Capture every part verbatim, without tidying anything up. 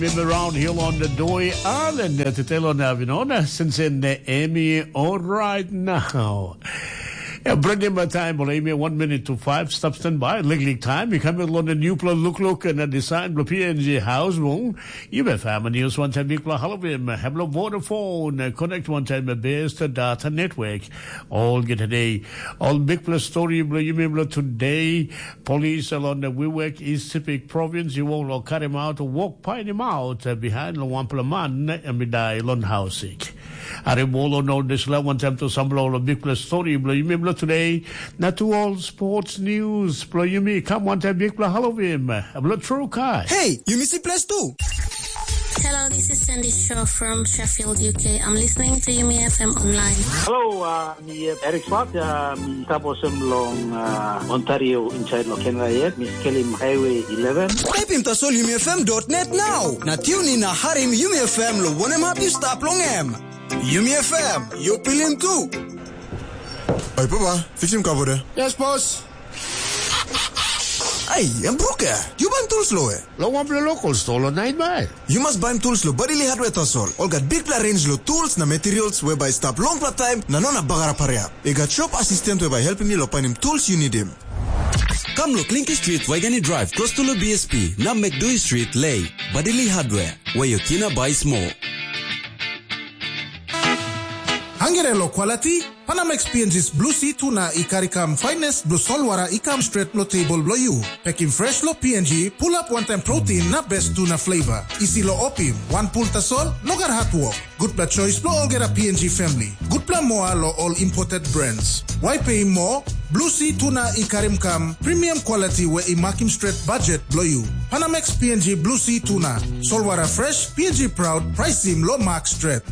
Been around here on the Doi Island uh, to tell on Avinona since in the Amy all right now. Yeah, bring him a time, well, Amy, one minute to five, stop stand by, legally time. You come in on the new plan, look, look, and a design, the P N G house, room. You may family news one time, big Halloween, have no Vodafone, connect one time, a best data network. All get today. All big plus story, you remember today, police along the Wiwek East Pacific province, you won't cut him out, walk pine him out uh, behind the Wampalaman and Midai Lon Housing. Aribolo no this level one time to some of the big plus story, you remember today, not to all sports news, you me come one time big plus Halloween, a blood true car. Hey, you miss it plus two. Hello, this is Sandy Shaw from Sheffield, U K. I'm listening to Yumi F M online. Hello, uh, me uh, Eric Swat, uh, me tapos long uh, Ontario inside lo Canada yet, Miss Kelly Highway eleven. Type him to sol yumi f m dot net now. Na tune in na harim Yumi F M lo one em happy stop long em. Yumi F M, you pilim too. Hey, Papa, fix him cover there. Yes, boss. Hey, en broeke, you buy tools lo eh? Lo want the local store on night by. You must buy tools lo badili hardware tasol. All got big pla range lo tools na materials whereby stop long pla time na nona bagara paria. You got shop assistant whereby helping you lo find him tools you need him. Come lo Clinky Street, Waigani Drive, close to lo B S P. Na McDouy Street, Lay, Badili Hardware, where you kina buys more. Hangirelo quality, Panam experiences blue sea tuna ikarikam finest blue solwara ikam straight lo table blow you. Packing fresh lo P N G, pull up one time protein na best tuna flavor. Isi lo opim, one pull tasol, nogar hot work. Good blood choice lo all get a P N G family. Good plan more lo all imported brands. Why pay more? Blue sea tuna ikarim kam, premium quality where imakim straight budget blow you. Panamex P N G blue sea tuna, solwara fresh, P N G proud, price him low mark straight.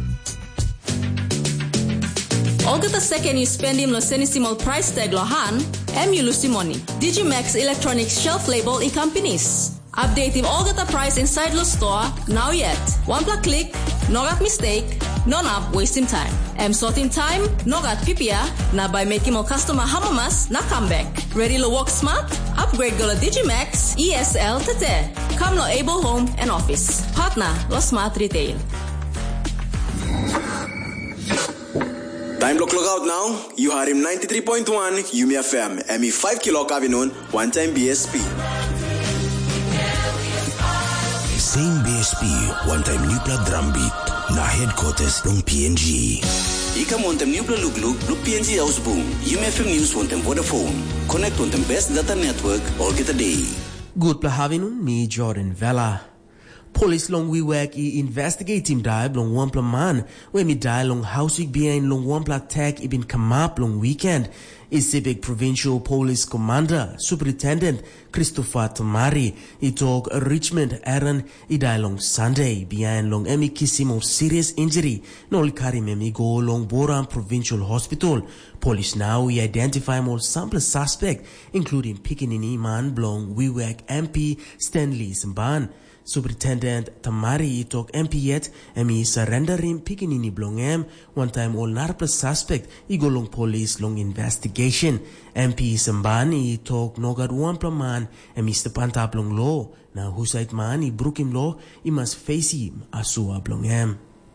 Olga the second you spend him lo senisimal price tag lo han, em you lose money. Digimax Electronics shelf label in companies. Update him Olga the price inside lo store, now yet. One pla click, no got mistake, no up wasting time. Em sorting time, no got pipia, na by making more customer hamamas, na come back. Ready lo work smart? Upgrade go lo Digimax E S L tete. Come lo able home and office. Partner lo smart retail. Time block log out now. You are him ninety-three point one Yumi F M. M E five kilo kavinon, one time B S P. Same B S P, one time Nupla drum beat. Na headquarters long P N G. Ika one time Nupla look look, look P N G house boom. Yumi F M news one time Vodafone. Connect one time best data network all get a day. Good pla havinun, me Jordan Vella. Police long we work i investigate him dive long one pla man when me die long house week behind long one pla tag ibin come up long weekend is Civic Provincial Police Commander Superintendent Christopher Tamari he talk Richmond Aaron i die long Sunday behind long emi kisimo serious injury no carry me go long Boran Provincial Hospital. Police now we identify more sample suspect including Pikinini man blong we work M P Stanley Simban. Superintendent Tamari talk M P yet and me surrendering Pikinini blongem one time all narple suspect igo long police long investigation. M P Sambani talk nogad one man and Mister Pantap long law. Now who side man he broke him law he must face him asua blongem.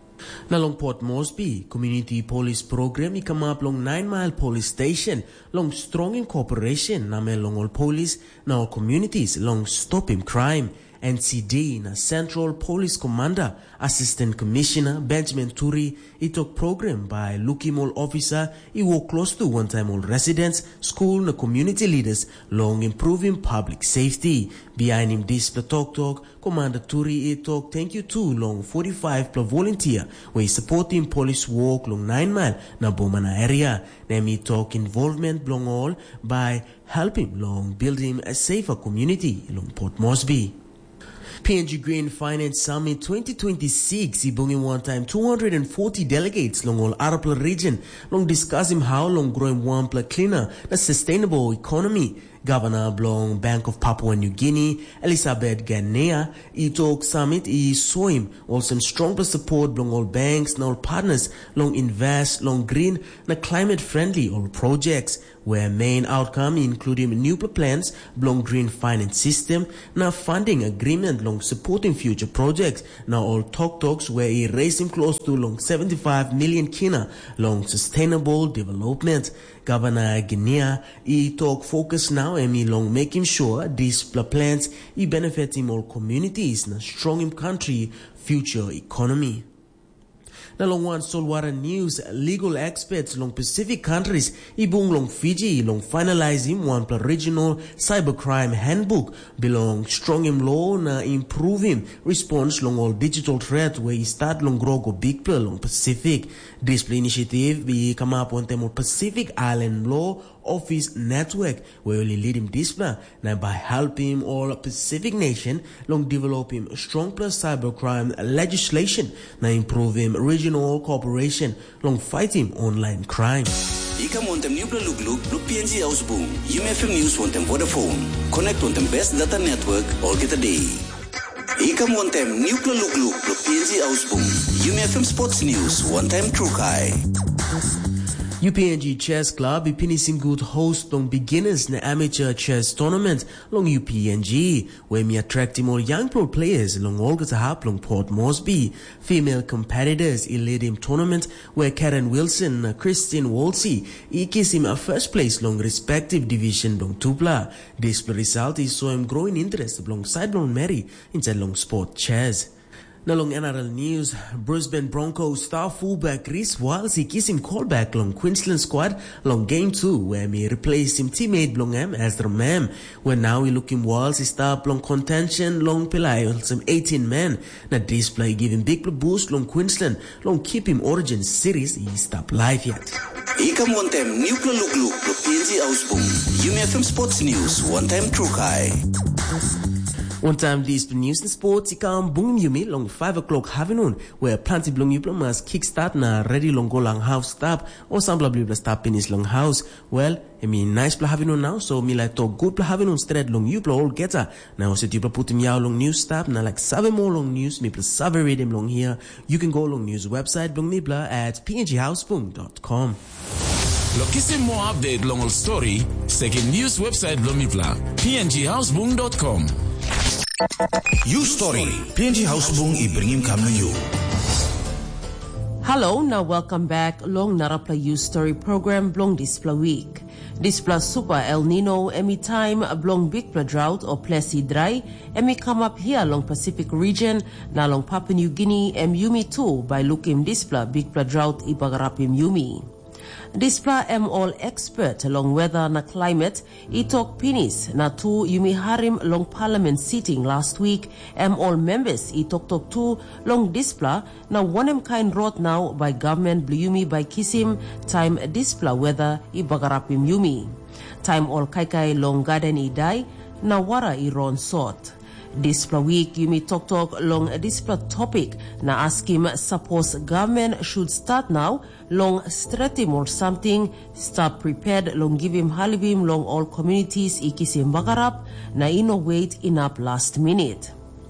Na long Port Moresby community police program i come up long nine mile police station long strong in cooperation na me long all police na all communities long stop him crime. N C D na Central Police Commander Assistant Commissioner Benjamin Turi it took program by Lukimol officer he work close to one time all residents school na community leaders long improving public safety behind him this the talk talk Commander Turi it talk thank you to long forty-five plus volunteer where supporting police work long nine mile na Bomana area then he talk involvement long all by helping long building a safer community long Port Moresby. P N G Green Finance Summit twenty twenty-six, he bringing one time two hundred forty delegates long all Arapla region, long discussing how long growing one pla cleaner, the sustainable economy. Governor Blong Bank of Papua New Guinea, Elizabeth Ganea, he talk summit, he saw him also stronger support Blong all banks, and all partners, long invest, long green, na climate friendly all projects. where main outcome including nuclear plants, long green finance system, now funding agreement long supporting future projects, now all talk talks where he raised him close to long seventy-five million kina long sustainable development. Governor Guinea, he talk focus now and he long making sure these plants he benefit him all communities na strong him country future economy. Na long one Solwara news, legal experts long Pacific countries, ibung long Fiji long finalize him one regional cybercrime handbook belong strong him law na improve him response long all digital threat where he start long grow go big play long Pacific. This initiative we come up on them Pacific Island Law Office Network where only lead him display now by helping all Pacific nation long develop him strong plus cybercrime legislation now improve him regional cooperation long fight him online crime. Ika montem new look look look P N G House Boom. U M F M News montem Vodafone. Connect on them best data network all get a day. Ika montem new look look look P N G House Boom. U M F M Sports News one time true kai. U P N G Chess Club ipinisim good host long beginners na amateur chess tournament long U P N G where me attracting more young pro players long all get hap long Port Moresby. Female competitors in lead him tournament where Karen Wilson and Christine Wolsey ikis him a first place long respective division long tupla. This result is so him growing interest alongside long Mary inside long sport chess. Now long N R L news, Brisbane Broncos star fullback Reece Wiles he kiss him callback long Queensland squad long game two where me replace him teammate long em Ezra Mam where now he looking Wiles he start long contention long Pillai on some eighteen men. Now this play give him big boost long Queensland long keep him Origin series he stop live yet. Ika montem new look look look P N G House Boom. U M F M Sports News one time true kai. One time this news and sports ikam bung yumi long five o'clock afternoon where plenty blong yupla must kickstart na ready long go long house stop or some blah blah stop in his long house. Well, I mean nice blah having now so me like talk good blah having straight long yupla all getter. Now so you put him yaw long news stop na like seven more long news me plus seven read him long here. You can go long news website blong nibla at p n g house boom dot com. Lokisi more update long all story second news website blong nibla p n g house boom dot com. You story P N G House Boom I bring him come to you. Hello, now welcome back long Narapla You Story program blong Displa week. Displa super El Nino emi time blong big pla drought or plessy dry emi come up here long Pacific region na long Papua New Guinea em Yumi too by looking displa big pla drought I bagarapim Yumi. Displa em all expert along weather na climate I talk pinis na tu Yumi Harim long parliament sitting last week em all members I talk talk to long displa na one em kind wrote now by government blue Yumi by Kisim time displa weather I bagarapim Yumi. Time all kaikai long garden I die na wara I ron sort. This week, you may talk talk long this topic. Na ask him, suppose government should start now, long stretch him or something, start prepared, long give him halibim, long all communities, ikisim bagarap, na ino wait in up last minute.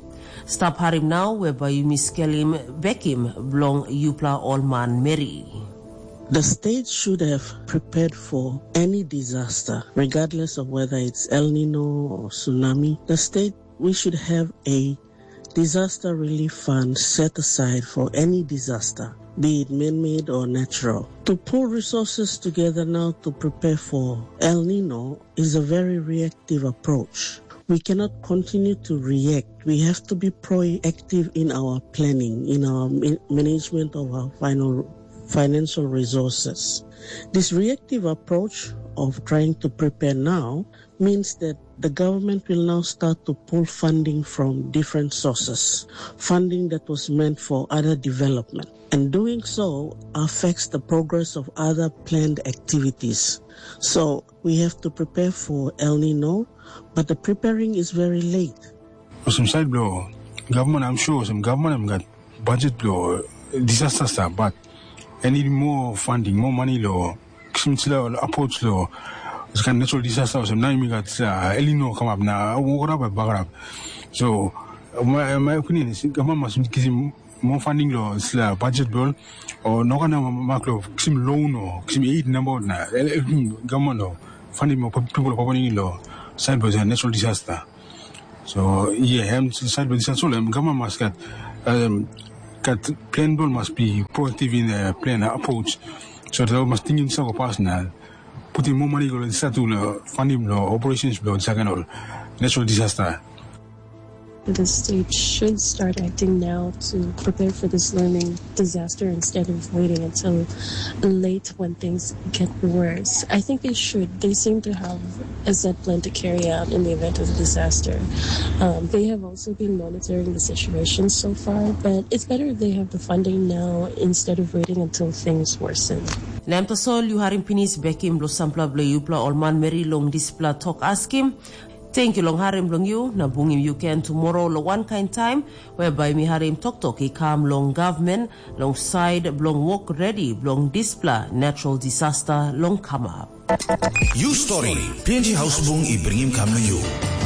Stop harim now, whereby you miskel him, back him, long yupla all man Mary. The state should have prepared for any disaster, regardless of whether it's El Nino or tsunami. The state we should have a disaster relief fund set aside for any disaster, be it man-made or natural. To pull resources together now to prepare for El Nino is a very reactive approach. We cannot continue to react. We have to be proactive in our planning, in our management of our final financial resources. This reactive approach of trying to prepare now means that the government will now start to pull funding from different sources, funding that was meant for other development. And doing so affects the progress of other planned activities. So we have to prepare for El Nino, but the preparing is very late. Some side blow, government, I'm sure some government have got budget blow, disaster stuff, but I need more funding, more money law, some approach law. It's kind of natural disaster. So now we got El Nino come up now. What about Bagarab? So my my opinion is government must give him more funding law, budget bill, or no kind of macro, some loan or some aid number now. Government law. funding more people of Papua law side by a natural disaster. So yeah, I'm side by disaster. So government must get um get plan must be proactive in the plan approach. So they must think in some personal, putting more money on the funding law, operations law, second all natural disaster. The state should start acting now to prepare for this learning disaster instead of waiting until late when things get worse. I think they should. They seem to have a set plan to carry out in the event of a disaster. Um, they have also been monitoring the situation so far, but it's better if they have the funding now instead of waiting until things worsen. Lamta sol yu harim pinis bekim lo sampla bla yupla olman meri long displa talk askim. Thank you long harim long you na bungim you can tomorrow lo one kind time whereby mi harim tok tok i kam long government long side long walk ready long displa natural disaster long come up. You story P N G Housebung i bring him come to you.